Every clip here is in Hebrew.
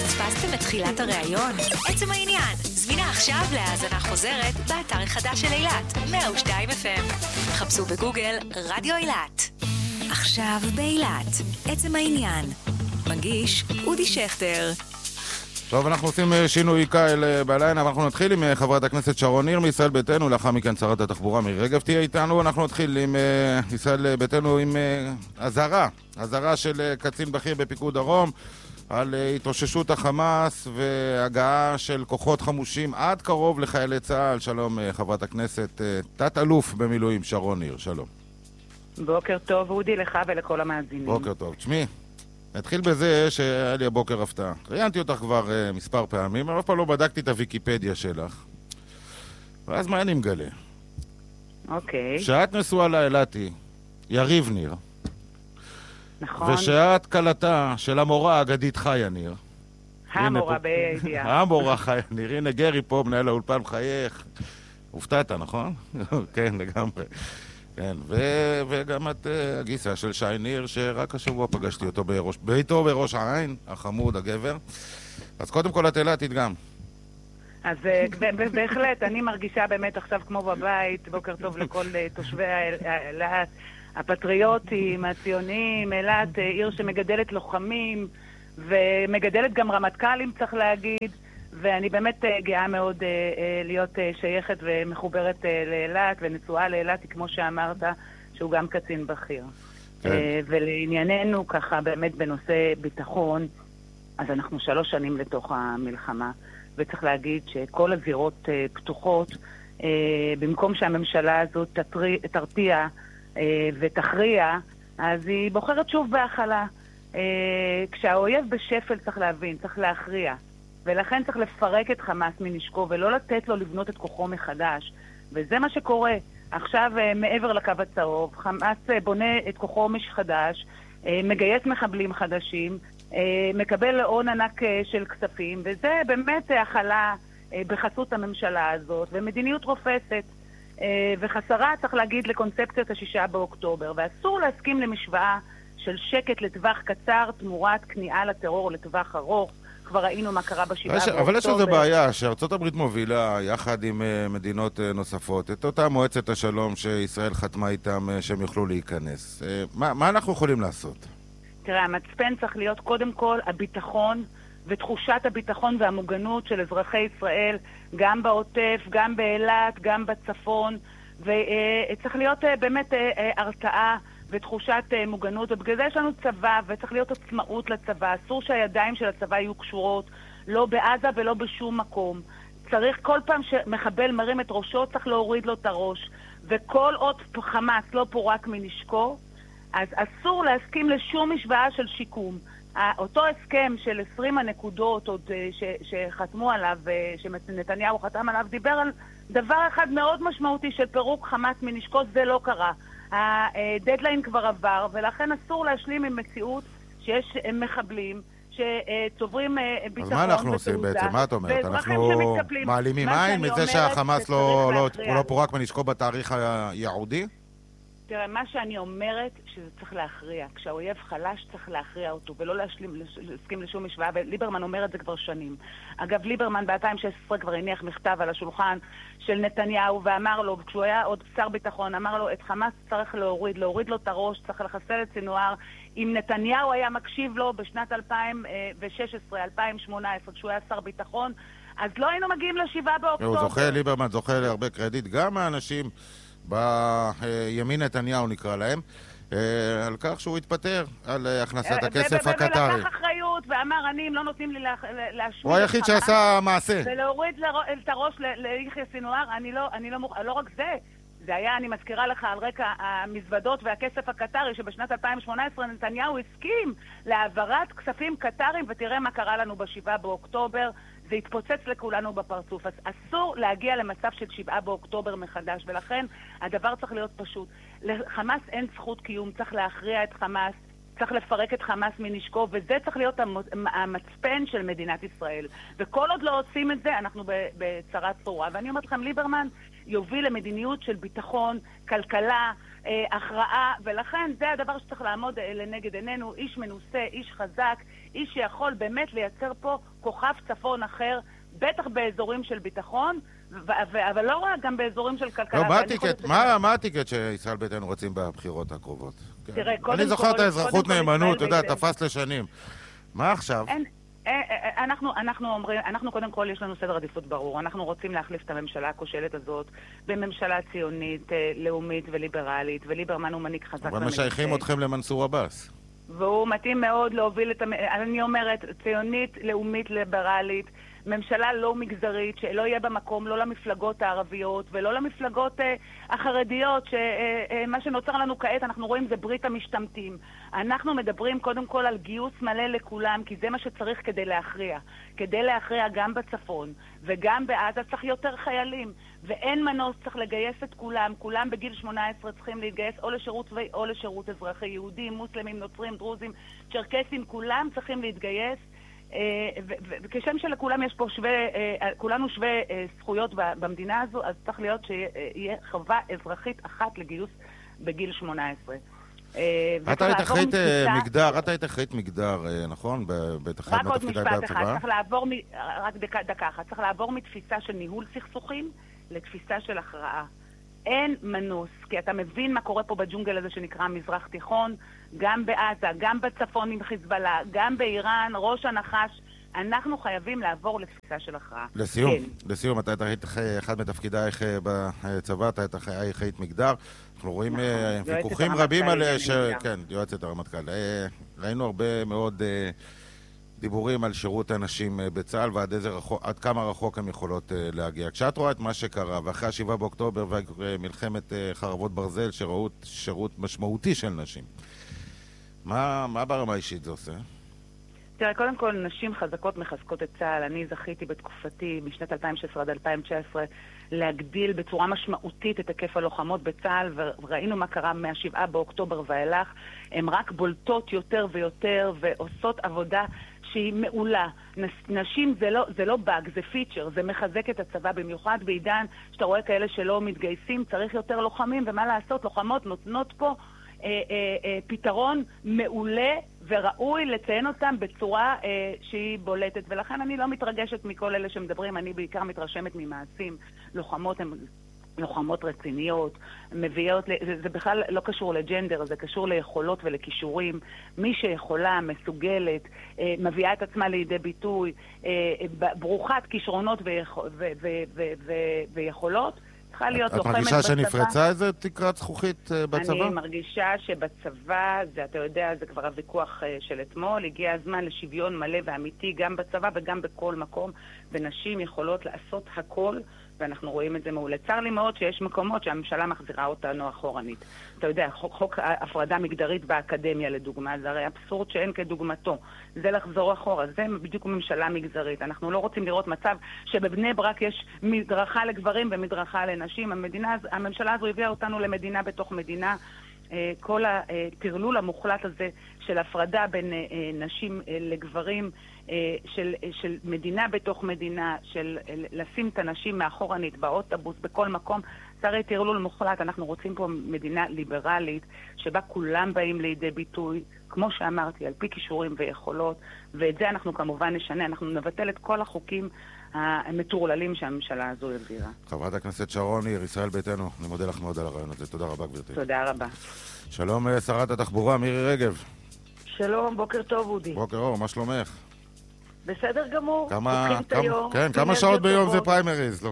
פספסתם את תחילת הראיון? עצם העניין, זמינה עכשיו להאזנה חוזרת באתר החדש של אילת, 102 FM. חפשו בגוגל רדיו אילת. עכשיו באילת, עצם העניין. מגיש אודי שכטר. טוב, אנחנו עושים שינוי קהל בליין, אבל אנחנו נתחיל עם חברת הכנסת שרון ניר מישראל ביתנו, לאחר מכן שרת התחבורה מירי רגב תהיה איתנו. אנחנו נתחיל עם ישראל ביתנו עם הזהרה של קצין בכיר בפיקוד דרום על התאוששות החמאס והגעה של כוחות חמושים עד קרוב לחיילי צה"ל. שלום חברת הכנסת, תת-אלוף במילואים שרון ניר, שלום. בוקר טוב אודי, לך ולכל המאזינים. בוקר טוב. תשמעי, נתחיל בזה שהיה לי הבוקר הפתעה. ראיינתי אותך כבר מספר פעמים, אבל אף פעם לא בדקתי את הוויקיפדיה שלך. ואז מה אני מגלה? אוקיי. שאת נשואה לאילתי, יריב ניר. נכון. ושאת קלטה של המורה האגדית חיה ניר. המורה בידיעה. המורה חיה ניר. הנה גרי פה, מנהל האולפן מחייך. הופתעת, נכון? כן, לגמרי. כן, וגם את הגיסה של שי ניר, שרק השבוע פגשתי אותו ביתו בראש העין, החמוד, הגבר. אז קודם כל את אילתית גם. אז בהחלט, אני מרגישה באמת עכשיו כמו בבית. בוקר טוב לכל תושבי אילת, הפטריוטים, הציונים. אילת עיר שמגדלת לוחמים, ומגדלת גם רמטכ"לים, צריך להגיד. ואני באמת גאה מאוד להיות שייכת ומחוברת לאילת, ונשואה לאילת, כמו שאמרת, שהוא גם קצין בכיר. ולענייננו, ככה באמת בנושא ביטחון, אז אנחנו 3 שנים לתוך המלחמה, וצריך להגיד שכל הזירות פתוחות, במקום שהממשלה הזאת תרתיע ותכריע, אז היא בוחרת שוב בהכלה. כשהאויב בשפל צריך להבין, צריך להכריע. ולכן צריך לפרק את חמאס מנשקו, ולא לתת לו לבנות את כוחו מחדש. וזה מה שקורה. עכשיו, מעבר לקו הצהוב, חמאס בונה את כוחו מחדש, מגייס מחבלים חדשים, מקבל הון ענק של כספים, וזה באמת הכלה בחסות הממשלה הזאת, ומדיניות רופסת וחסרה, צריך להגיד, לקונספציית 6 באוקטובר. ואסור להסכים למשוואה של שקט לטווח קצר, תמורת כניעה לטרור לטווח ארוך. כבר ראינו מה קרה ב7 באוקטובר. אבל יש איזו בעיה שארצות הברית מובילה יחד עם מדינות נוספות את אותה מועצת השלום שישראל חתמה איתם שהם יוכלו להיכנס. מה אנחנו יכולים לעשות? תראה, המצפן צריך להיות קודם כל הביטחון ותחושת הביטחון והמוגנות של אזרחי ישראל, גם בעוטף, גם באילת, גם בצפון, וצריך להיות באמת הרתעה ותחושת מוגנות, ובגלל זה יש לנו צבא, וצריך להיות עצמאות לצבא. אסור שהידיים של הצבא יהיו קשורות, לא בעזה ולא בשום מקום. צריך כל פעם שמחבל מרים את ראשו, צריך להוריד לו את הראש. וכל עוד חמאס לא פורק מנשקו, אז אסור להסכים לשום משוואה של שיקום. אותו הסכם של 20 הנקודות עוד שחתמו עליו, שנתניהו חתם עליו, דיבר על דבר אחד מאוד משמעותי של פירוק חמאס מנשקו. זה לא קרה. הדדליין כבר עבר, ולכן אסור להשלים עם מציאות שיש מחבלים שצוברים ביטחון. אז מה אנחנו עושים בעצם? מה את אומרת? אנחנו מעלימים עין מזה שהחמאס לא פורק מנשקו בתאריך הייעודי? תראה, מה שאני אומרת שזה צריך להכריע. כשהאויב חלש צריך להכריע אותו, ולא להסכים לשום משוואה, וליברמן אומר את זה כבר שנים. אגב, ליברמן ב-2016 כבר הניח מכתב על השולחן של נתניהו, ואמר לו, כשהוא היה עוד שר ביטחון, אמר לו, את חמאס צריך להוריד לו את הראש, צריך לחסל את סינואר. אם נתניהו היה מקשיב לו בשנת 2016, 2018, כשהוא היה שר ביטחון, אז לא היינו מגיעים ל7 באוקטובר. הוא זוכה, ליברמן זוכה להרבה קרדיט, גם האנשים בימין נתניהו נקרא להם, על כך שהוא התפטר על הכנסת הכסף הקטרי. ולקח אחריות ואמר, אם לא נותנים לי להשמיד... הוא היחיד שעשה מעשה. ולהוריד את הראש ליחיא סינואר, לא רק זה היה, אני מזכירה לך, על רקע המזוודות והכסף הקטרי, שבשנת 2018 נתניהו הסכים להעברת כספים קטריים, ותראה מה קרה לנו ב7 באוקטובר. זה התפוצץ לכולנו בפרצוף. אז אסור להגיע למצב של 7 באוקטובר מחדש, ולכן הדבר צריך להיות פשוט. לחמאס אין זכות קיום, צריך להכריע את חמאס, צריך לפרק את חמאס מנשקו, וזה צריך להיות המצפן של מדינת ישראל. וכל עוד לא עושים את זה, אנחנו בצרה צרורה. ואני אומרת לכם, ליברמן יוביל למדיניות של ביטחון, כלכלה, הכרעה, ולכן זה הדבר שצריך לעמוד לנגד עינינו, איש מנוסה, איש חזק, איש שיכול באמת לייצר פה כוכב צפון אחר, בטח באזורים של ביטחון, אבל לא רק גם באזורים של כלכלה. לא, מה הטיקט שישראל ביתנו רוצים בבחירות הקרובות? תראה, קודם כל... אני זוכר את האזרחות נאמנות, אתה יודע, תפס לשנים. מה עכשיו? אנחנו קודם כל יש לנו סדר עדיפות ברור. אנחנו רוצים להחליף את הממשלה הכושלת הזאת בממשלה ציונית, לאומית וליברלית, וליברמן הוא מנהיג חזק. אבל משייכים אתכם למנסור עבאס. והוא מתאים מאוד להוביל אני אומרת, ציונית, לאומית, ליברלית, ממשלה לא מגזרית, שלא יהיה במקום לא למפלגות הערביות ולא למפלגות החרדיות, שמה שנוצר לנו כעת, אנחנו רואים זה ברית המשתמטים. אנחנו מדברים קודם כל על גיוס מלא לכולם, כי זה מה שצריך כדי להכריע. כדי להכריע גם בצפון וגם בעזה צריך יותר חיילים, ואין מנוס, צריך לגייס את כולם. כולם בגיל 18 צריכים להתגייס או לשירות צבאי או לשירות אזרחי. יהודים, מוסלמים, נוצרים, דרוזים, צ'רקסים, כולם צריכים להתגייס. וכשם שלכולם יש פה כולנו שווה זכויות במדינה הזו, אז צריך להיות שיהיה חובה אזרחית אחת לגיוס בגיל 18. אתה היית אחראית מגדר, נכון? רק עוד משפט אחד, צריך לעבור, רק דקה אחת, צריך לעבור מתפיסה של ניהול סכסוכים לתפיסה של הכרעה. אין מנוס, כי אתה מבין מה קורה פה בג'ונגל הזה שנקרא מזרח תיכון, גם בעזה, גם בצפון עם חיזבאללה, גם באיראן, ראש הנחש, אנחנו חייבים לעבור לתפיסה של הכרעה. לסיום, אתה היית אחד מתפקידייך בצבא, אתה היית אחראית מגדר, אנחנו רואים ויכוחים רבים על... כן, יועצת הרמטכ"ל. ראינו הרבה מאוד דיבורים על שירות הנשים בצה"ל ועד כמה רחוק הן יכולות להגיע. כשאת רואה את מה שקרה, ואחרי 7 באוקטובר ומלחמת חרבות ברזל שראו שירות משמעותי של נשים, מה ברמה האישית זה עושה? תראה, קודם כל, נשים חזקות מחזקות את צה"ל. אני זכיתי בתקופתי, משנת 2016 עד 2019, להגדיל בצורה משמעותית את היקף הלוחמות בצה"ל, וראינו מה קרה מה-7 באוקטובר ואילך. הן רק בולטות יותר ויותר ועושות עבודה שהיא מעולה. נשים זה לא באג, זה פיצ'ר, זה מחזק את הצבא, במיוחד בעידן שאתה רואה כאלה שלא מתגייסים, צריך יותר לוחמים, ומה לעשות, לוחמות נותנות פה פתרון מעולה וראוי לציין אותם בצורה שהיא בולטת, ולכן אני לא מתרגשת מכל אלה שמדברים, אני בעיקר מתרשמת ממעשים. לוחמות הן לוחמות רציניות, מביאות, זה בכלל לא קשור לג'נדר, זה קשור ליכולות ולכישורים. מי שיכולה, מסוגלת, מביאה את עצמה לידי ביטוי, ברוכת כישרונות ויכולות, צריכה להיות לוחמת בצבא. את מרגישה שנפרצה איזה תקרת זכוכית בצבא? אני מרגישה שבצבא, אתה יודע, זה כבר הוויכוח של אתמול, הגיע הזמן לשוויון מלא ואמיתי גם בצבא וגם בכל מקום, ונשים יכולות לעשות הכל, ואנחנו רואים את זה מעולה. צר לי מאוד שיש מקומות שהממשלה מחזירה אותנו אחורנית. אתה יודע, חוק הפרדה מגדרית באקדמיה לדוגמה, זה הרי אבסורד שאין כדוגמתו. זה לחזור אחורה, זה בדיוק ממשלה מגזרית. אנחנו לא רוצים לראות מצב שבבני ברק יש מדרכה לגברים ומדרכה לנשים. הממשלה הזו הביאה אותנו למדינה בתוך מדינה. כל הטרלול המוחלט הזה של הפרדה בין נשים לגברים, של מדינה בתוך מדינה, של לשים את הנשים מאחורנית באוטובוס, בכל מקום, זה הרי טרלול מוחלט. אנחנו רוצים פה מדינה ליברלית שבה כולם באים לידי ביטוי, כמו שאמרתי, על פי כישורים ויכולות, ואת זה אנחנו כמובן נשנה. אנחנו נבטל את כל החוקים המטורללים שהממשלה הזו העבירה. חברת הכנסת שרון ניר, ישראל ביתנו, אני מודה לך מאוד על הרעיון הזה. תודה רבה, גברתי. תודה רבה. שלום, שרת התחבורה, מירי רגב. שלום, בוקר טוב, אודי. בוקר אור, מה שלומך? בסדר גמור. כמה שעות ביום זה פריימריז?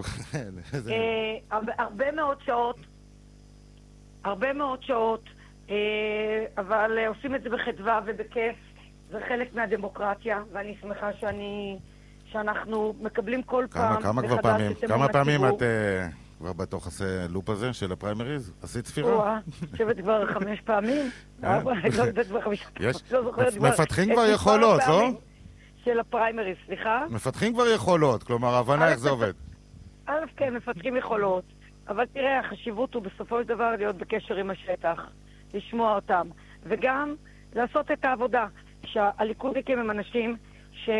הרבה מאוד שעות, אבל עושים את זה בחדווה ובכיף. זה חלק מהדמוקרטיה, ואני שמחה שאנחנו מקבלים כל פעם. כמה פעמים את כבר בתוך הלופ הזה של הפריימריז? עשית ספירה? חושבת כבר 5 פעמים. לא יודעת כבר 5 פעמים. מפתחים כבר יכולות, לא? של הפריימריז, סליחה? מפתחים כבר יכולות, כלומר, הבנה איך זה עובד. כן, מפתחים יכולות, אבל תראה, החשיבות הוא בסופו של דבר להיות בקשר עם השטח, לשמוע אותם, וגם לעשות את העבודה, שהליכודניקים הם אנשים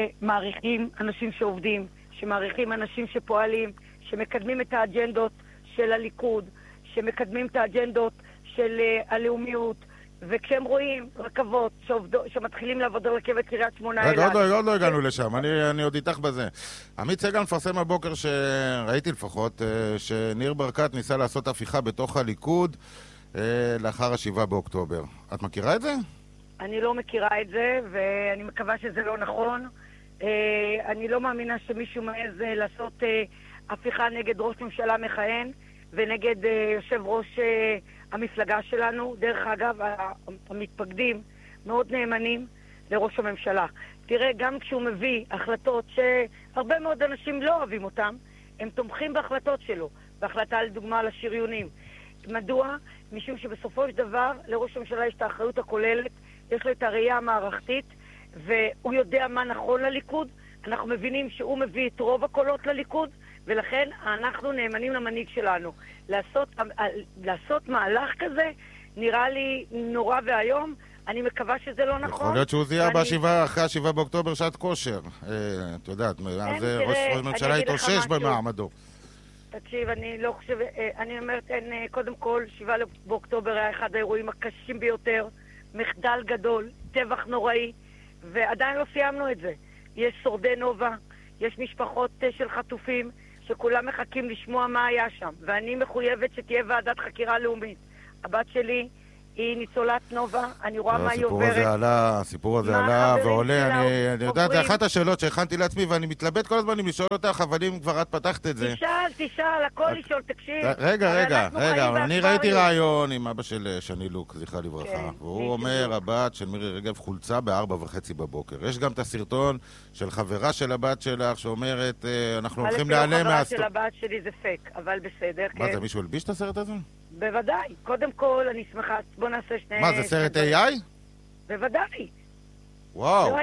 שמעריכים אנשים שעובדים, שמעריכים אנשים שפועלים, שמקדמים את האג'נדות של הליכוד, שמקדמים את האג'נדות של הלאומיות, וכשהם רואים רכבות שמתחילים לעבוד על רכבת קריית שמונה רגע, עוד לא הגענו לשם, אני עוד איתך בזה. עמית סגל מפרסם הבוקר שראיתי לפחות, שניר ברקת ניסה לעשות הפיכה בתוך הליכוד לאחר ה7 באוקטובר. את מכירה את זה? אני לא מכירה את זה, ואני מקווה שזה לא נכון. אני לא מאמינה שמישהו מעז לעשות הפיכה נגד ראש ממשלה מכהן, ונגד יושב ראש המפלגה שלנו. דרך אגב, המתפקדים מאוד נאמנים לראש הממשלה. תראה, גם כשהוא מביא החלטות שהרבה מאוד אנשים לא אוהבים אותם, הם תומכים בהחלטות שלו, בהחלטה לדוגמה על השריונים. מדוע? משום שבסופו של דבר לראש הממשלה יש את האחריות הכוללת, יש לו את הראייה המערכתית, והוא יודע מה נכון לליכוד. אנחנו מבינים שהוא מביא את רוב הקולות לליכוד, ולכן אנחנו נאמנים למנהיג שלנו. לעשות מהלך כזה נראה לי נורא והיום. אני מקווה שזה לא נכון. יכול להיות שהוא זיהה אחרי ה7 באוקטובר שעת כושר. את יודעת, אז ראש הממשלה התאושש במעמדו. תקשיב, אני לא חושב, אני אומרת, קודם כל, 7 באוקטובר היה אחד האירועים הקשים ביותר, מחדל גדול, טבח נוראי, ועדיין לא סיימנו את זה. יש שורדי נובה, יש משפחות של חטופים, שכולם מחכים לשמוע מה היה שם, ואני מחויבת שתהיה ועדת חקירה לאומית. הבת שלי היא ניצולת נובה, אני רואה מה היא עוברת. הסיפור הזה עלה ועולה, אני יודעת, זה אחת השאלות שהכנתי לעצמי, ואני מתלבט כל הזמן אם לשאול אותך, אבל אם כבר את פתחת את זה. תשאל, הכל לשאול, תקשיב. רגע, אני ראיתי רעיון עם אבא של שני לוק, זכרה לברכה, והוא אומר, הבת של מירי רגב חולצה ב4:30 בבוקר. יש גם את הסרטון של חברה של הבת שלך, שאומרת, אנחנו הולכים להיעלם חברה של הבת שלי זה פייק, אבל בסדר, כן. מה זה, מישהו הלביש את הסרט הזה? בוודאי. קודם כל, אני שמחה, בוא נעשה שני... מה, זה סרט AI? בוודאי. וואו.